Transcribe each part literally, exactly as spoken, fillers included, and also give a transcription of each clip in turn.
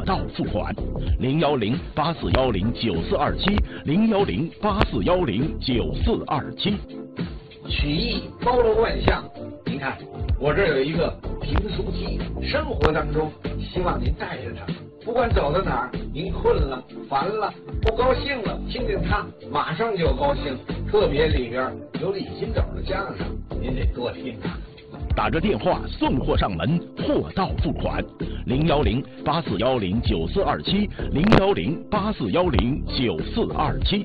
货到付款。零幺零八四幺零九四二七，零幺零八四幺零九四二七。 曲艺包罗万象，您看我这儿有一个评书机，生活当中希望您带着它，不管走到哪儿，您困了、烦了、不高兴了，听听它，马上就高兴。特别里边有李金斗的相声，您得多听啊。 打着电话送货上门，货到付款。零幺零八四幺零九四二七，零幺零八四幺零九四二七。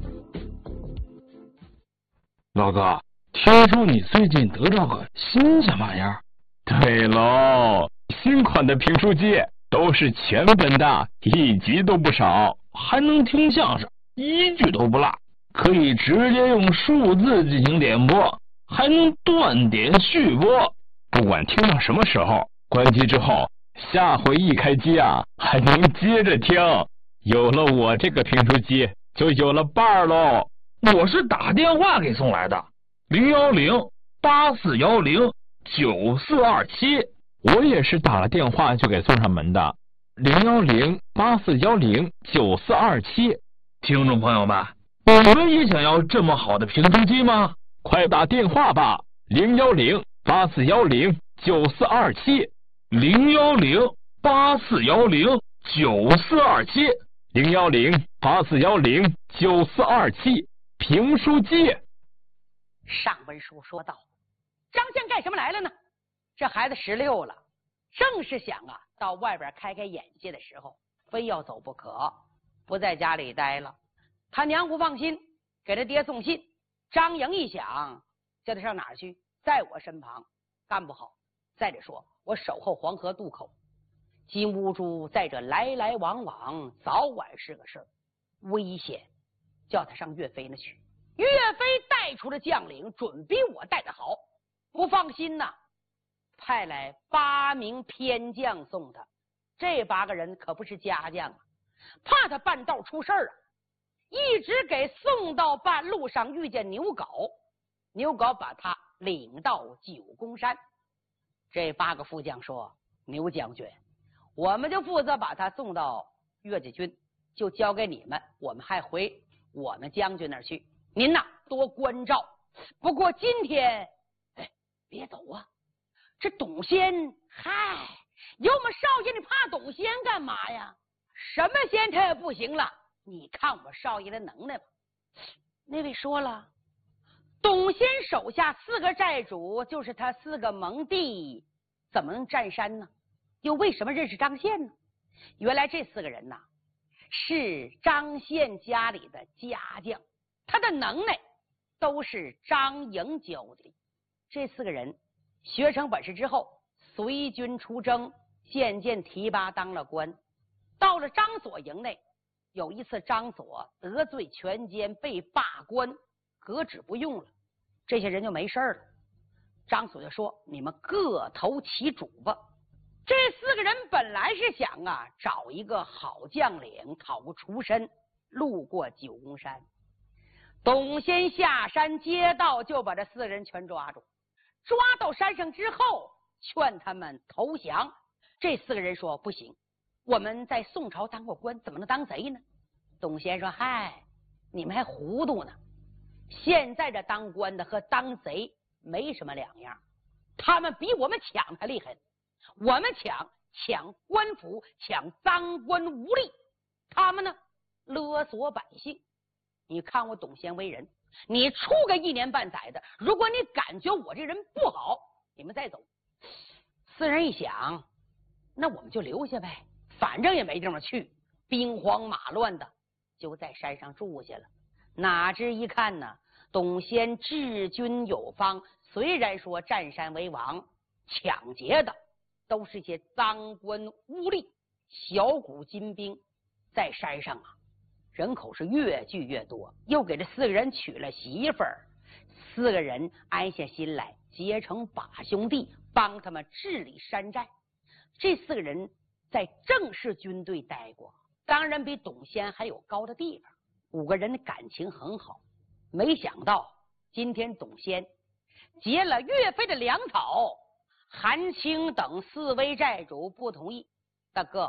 老哥，听说你最近得到个新什么玩意儿？ 对喽，新款的评书机都是全本的，一集都不少， 还能听相声，一句都不落，可以直接用数字进行点播，还能断点续播， 不管听到什么时候，关机之后，下回一开机啊，还能接着听。有了我这个评书机，就有了伴儿喽。 我是打电话给送来的，零幺零八四幺零九四二七。 我也是打了电话就给送上门的，零幺零八四幺零九四二七。 听众朋友们，你们也想要这么好的评书机吗？ 快打电话吧，零幺零八四幺零九四二七， 零幺零八四幺零九四二七， 零幺零八四幺零九四二七。评书机。 上文书说到，张先干什么来了呢？这孩子十六了，正是想啊到外边开开眼界的时候，非要走不可，不在家里待了。他娘不放心，给他爹送信。张莹一想，叫他上哪儿去？在我身旁，干不好。再者说，我守候黄河渡口，金乌珠在这来来往往，早晚是个事儿，危险。叫他上岳飞那去。岳飞带出了将领，准比我带得好，不放心呐，派来八名偏将送他。这八个人可不是家将啊，怕他半道出事儿啊，一直给送到半路上遇见牛皋，牛皋把他领到九宫山。这八个副将说：牛将军，我们就负责把他送到岳家军，就交给你们，我们还回我们将军那儿去，您呐多关照。不过今天，哎，别走啊！这董先，嗨，有我们少爷，你怕董先干嘛呀？什么先他也不行了，你看我少爷的能耐吧。那位说了，董先手下四个寨主就是他四个盟弟，怎么能占山呢？又为什么认识张宪呢？原来这四个人呐，是张宪家里的家将，他的能耐都是张营教的。这四个人学成本事之后，随军出征，渐渐提拔当了官。到了张所营内，有一次张所得罪权奸，被罢官，革职不用了，这些人就没事了。张所就说：你们各投其主吧。这四个人本来是想啊找一个好将领讨个出身，路过九宫山，董先下山接到，就把这四个人全抓住，抓到山上之后劝他们投降。这四个人说：不行，我们在宋朝当过官，怎么能当贼呢？董先说：嗨，你们还糊涂呢，现在这当官的和当贼没什么两样，他们比我们抢还厉害，我们抢抢官府，抢赃官污吏，他们呢勒索百姓。你看我董先为人，你出个一年半载的，如果你感觉我这人不好，你们再走。四人一想，那我们就留下呗，反正也没地方去，兵荒马乱的，就在山上住下了。哪知一看呢，董先治军有方，虽然说占山为王，抢劫的都是些赃官污吏，小股金兵，在山上啊人口是越聚越多，又给这四个人娶了媳妇儿，四个人安下心来，结成把兄弟，帮他们治理山寨。这四个人在正式军队待过，当然比董先还有高的地方，五个人的感情很好。没想到今天董先劫了岳飞的粮草，韩青等四位寨主不同意。大哥，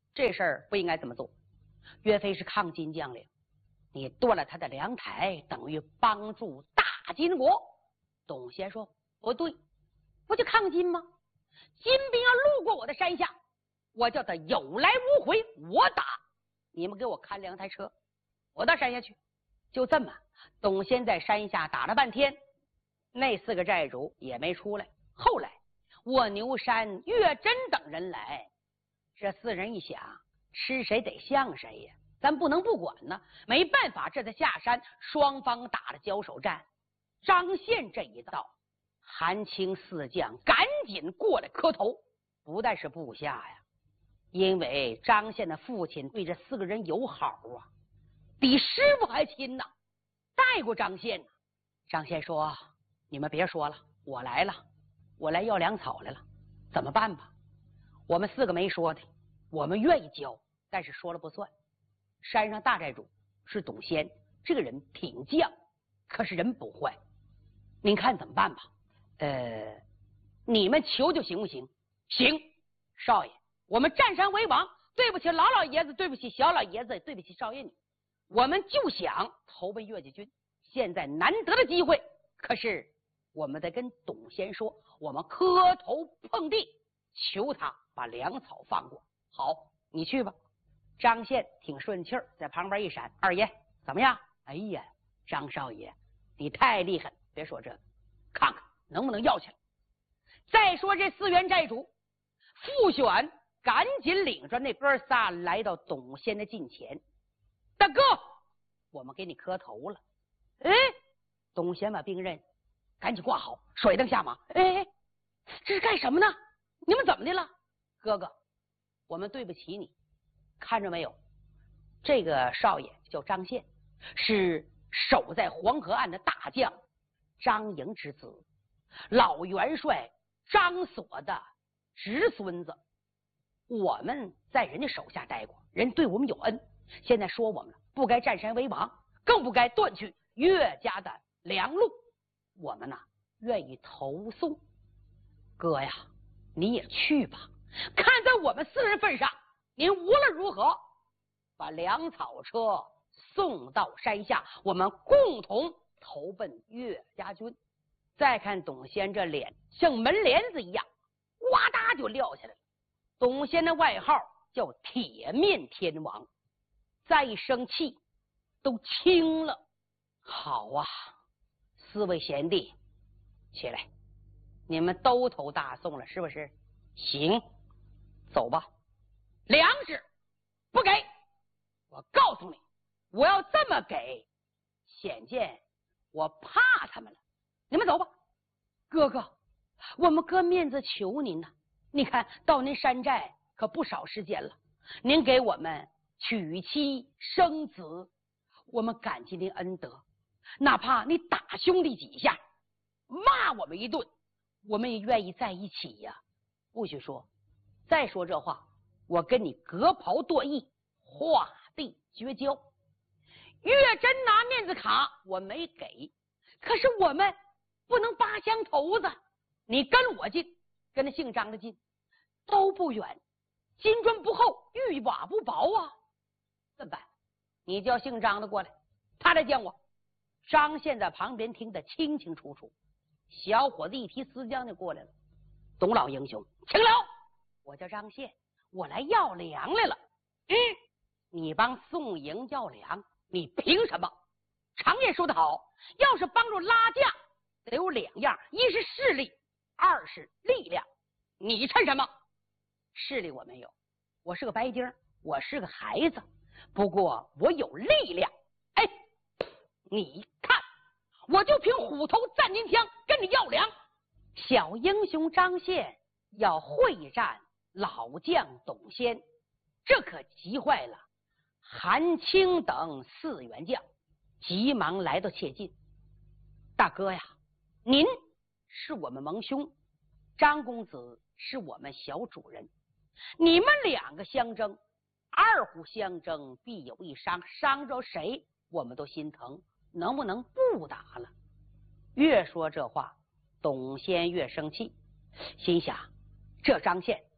这事儿不应该这么做。岳飞是抗金将领，你断了他的粮台，等于帮助大金国。董贤说不对，不就抗金吗？金兵要路过我的山下，我叫他有来无回，我打。你们给我看粮台车，我到山下去。就这么，董贤在山下打了半天，那四个寨主也没出来。后来卧牛山、岳真等人来，这四人一想，吃谁得像谁呀，咱不能不管呢。没办法，这才下山，双方打了交手战。张宪这一道，韩青四将赶紧过来磕头，不但是部下呀，因为张宪的父亲对这四个人友好啊，比师傅还亲呐，带过张宪呢。张宪说：“你们别说了，我来了，我来要粮草来了，怎么办吧？我们四个没说的，我们愿意交，但是说了不算。山上大寨主是董贤，这个人挺犟，可是人不坏，您看怎么办吧？呃，你们求求行不行？行，少爷，我们占山为王，对不起老老爷子，对不起小老爷子，对不起少爷你，我们就想投奔岳家军，现在难得的机会，可是我们得跟董贤说，我们磕头碰地，求他把粮草放过。好，你去吧。”张宪挺顺气儿，在旁边一闪：“二爷怎么样？”“哎呀，张少爷，你太厉害，别说这个，看看能不能要起来。”再说这四员寨主，傅选赶紧领着那哥仨来到董贤的近前：“大哥，我们给你磕头了。”哎，董贤把兵刃赶紧挂好，甩灯下马。哎，这是干什么呢？你们怎么的了？哥哥，我们对不起你。看着没有，这个少爷叫张宪，是守在黄河岸的大将张营之子，老元帅张所的侄孙子。我们在人家手下待过，人对我们有恩，现在说我们不该占山为王，更不该断去岳家的粮路，我们呢愿意投诉。哥呀，你也去吧，看在我们四人份上，您无论如何把粮草车送到山下，我们共同投奔岳家军。再看董贤这脸像门帘子一样，哇嗒就撂下来了。董贤的外号叫铁面天王，再一生气都轻了。好啊，四位贤弟起来，你们都投大宋了是不是？行，走吧。粮食不给，我告诉你，我要这么给，显见我怕他们了。你们走吧。哥哥，我们哥面子求您呢、啊。你看到您山寨可不少时间了，您给我们娶妻生子，我们感激您恩德，哪怕你打兄弟几下，骂我们一顿，我们也愿意在一起呀、啊。不许说，再说这话，我跟你割袍断义，画地绝交。岳真拿面子卡我没给，可是我们不能拔枪头子，你跟我近，跟那姓张的近，都不远，金砖不厚，玉瓦不薄啊。怎么办？你叫姓张的过来，他来见我。张宪在旁边听得清清楚楚，小伙子一提私将就过来了。董老英雄，请了，我叫张宪，我来要粮来了。嗯，你帮宋营要粮，你凭什么？常言说得好，要是帮助拉架，得有两样，一是势力，二是力量。你趁什么？势力我没有，我是个白丁，我是个孩子，不过我有力量。哎，你看，我就凭虎头战金枪跟你要粮。小英雄张宪要会战老将董贤，这可急坏了韩青等四员将，急忙来到切近。大哥呀，您是我们盟兄，张公子是我们小主人，你们两个相争，二虎相争必有一伤，伤着谁我们都心疼，能不能不打了？越说这话，董贤越生气，心想这张宪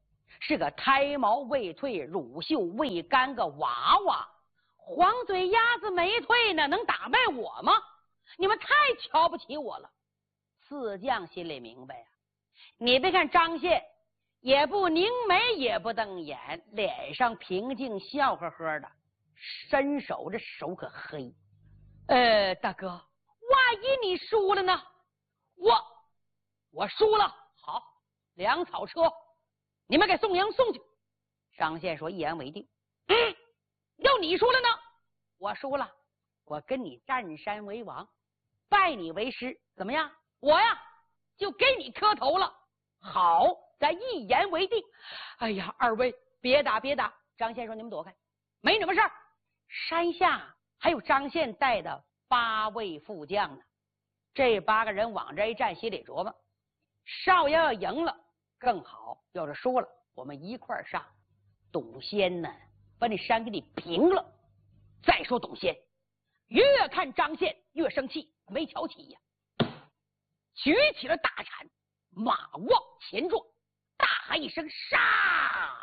是个胎毛未退、乳臭未干个娃娃，黄嘴鸭子没退呢，能打败我吗？你们太瞧不起我了。四将心里明白呀、啊，你别看张宪也不凝眉也不瞪眼，脸上平静笑呵呵的，伸手这手可黑。呃，大哥，万一你输了呢？我我输了，好，粮草车你们给宋营送去。张宪说一言为定。嗯，要你输了呢？我输了，我跟你占山为王，拜你为师，怎么样？我呀就给你磕头了。好，咱一言为定。哎呀，二位别打别打。张宪说你们躲开，没什么事儿。山下还有张宪带的八位副将呢，这八个人往这一站，心里琢磨：少爷要赢了更好，要是输了，我们一块儿上。董先呢，把那山给你平了。再说董先，越看张宪越生气，没瞧起呀，举起了大铲，马往前撞，大喊一声杀！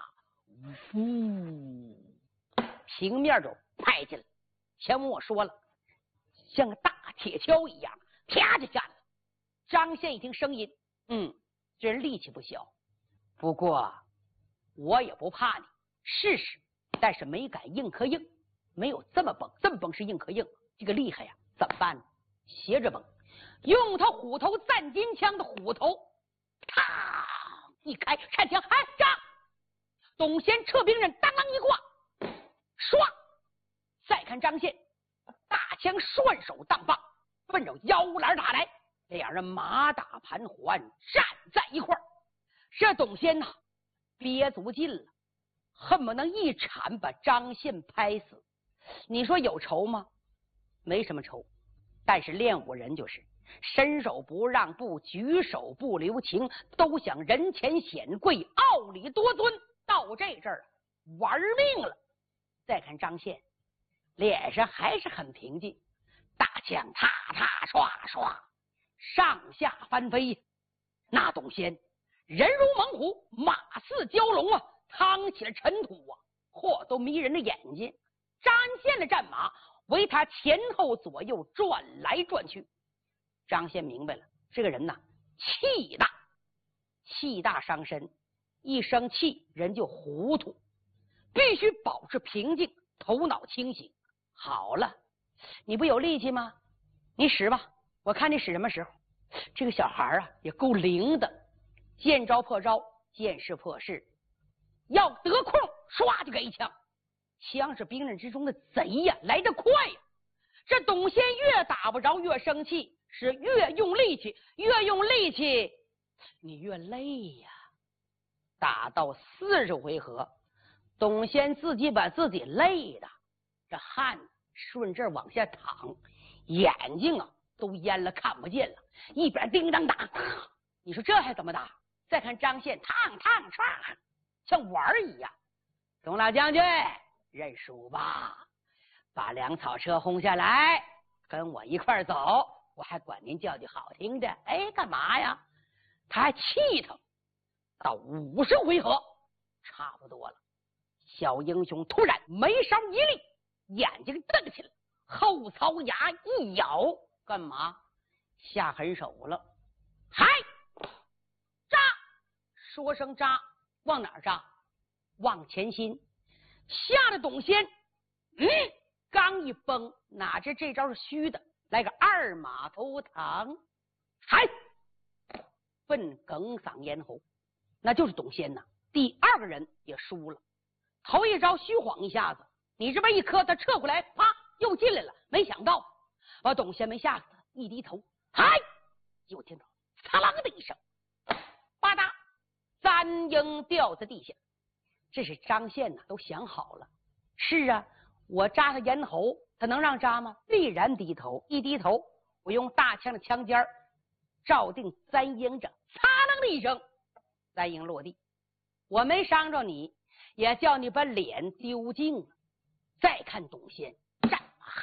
呜，平面就拍进来。前文我说了，像个大铁锹一样，啪就下来了。张宪一听声音，嗯，这人力气不小，不过我也不怕你，试试，但是没敢硬磕硬，没有这么崩，这么崩是硬磕硬，这个厉害呀，怎么办呢？斜着崩，用他虎头赞金枪的虎头，啪一开，颤枪，哎呀！董贤撤兵刃，当啷一挂，唰！再看张宪，大枪顺手当棒，奔着腰篮打来，两人马打盘环，站在一块儿。这董先呐，憋足劲了，恨不能一铲把张宪拍死。你说有仇吗？没什么仇，但是练武人就是伸手不让步，举手不留情，都想人前显贵，傲里多尊。到这阵儿玩命了。再看张宪，脸上还是很平静，大枪踏踏唰唰上下翻飞。那董先人如猛虎，马似蛟龙啊，趟起了尘土啊，嚯，都迷人的眼睛。张宪的战马为他前后左右转来转去。张宪明白了，这个人呐，气大，气大伤身，一生气人就糊涂，必须保持平静，头脑清醒。好了，你不有力气吗？你使吧，我看你使什么时候。这个小孩啊也够灵的，见招破招，见势破势，要得空唰就给一枪。枪是兵刃之中的贼呀，来得快呀。这董先越打不着越生气，是越用力气，越用力气你越累呀。打到四十回合，董先自己把自己累的这汗顺这儿往下淌，眼睛啊都淹了，看不见了，一边叮当打。你说这还怎么打？再看张宪，烫烫唰，像玩儿一样。董老将军认输吧，把粮草车轰下来，跟我一块儿走，我还管您叫句好听的。哎，干嘛呀？他还气他。到五十回合差不多了，小英雄突然眉梢一立，眼睛瞪起来，后槽牙一咬，干嘛？下狠手了。嗨，扎！说声扎，往哪儿扎？往前心。吓得董先，嗯，刚一崩，哪知这招是虚的，来个二马头堂，嗨，奔哽嗓咽喉。那就是董先呐，第二个人也输了。头一招虚晃一下子，你这边一磕，他撤过来，啪，又进来了。没想到把董先没吓死，一低头，嗨，就听到擦啷的一声，吧嗒，三鹰掉在地下。这是张宪呐，都想好了。是啊，我扎他咽喉，他能让扎吗？必然低头。一低头，我用大枪的枪尖照定三鹰着，擦啷的一声，三鹰落地。我没伤着你，也叫你把脸丢尽了。再看董先，